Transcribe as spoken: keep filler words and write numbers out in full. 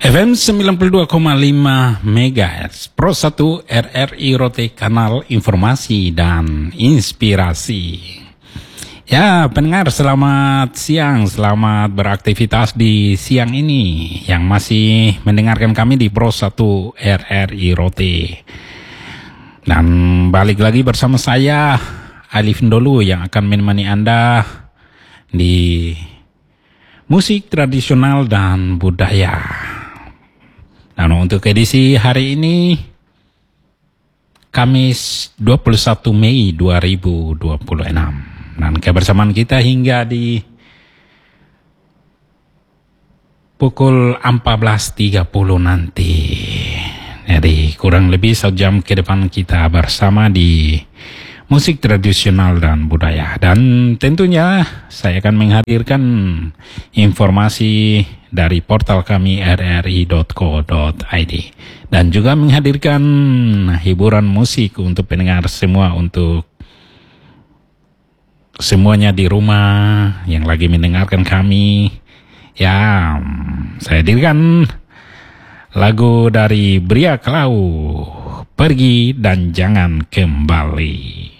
F M sembilan puluh dua koma lima MHz Pro satu R R I Rote, kanal informasi dan inspirasi. Ya, pendengar, selamat siang, selamat beraktivitas di siang ini yang masih mendengarkan kami di Pro satu R R I Rote. Dan balik lagi bersama saya Alif Ndolu yang akan menemani Anda di musik tradisional dan budaya. Dan untuk edisi hari ini, Kamis dua puluh satu Mei dua ribu dua puluh enam. Dan kebersamaan kita hingga di pukul empat belas tiga puluh nanti. Jadi kurang lebih sejam ke depan kita bersama di musik tradisional dan budaya. Dan tentunya saya akan menghadirkan informasi dari portal kami r r i dot co dot i d dan juga menghadirkan hiburan musik untuk pendengar semua, untuk semuanya di rumah yang lagi mendengarkan kami. Ya, saya hadirkan lagu dari Bria Klau, Pergi dan Jangan Kembali.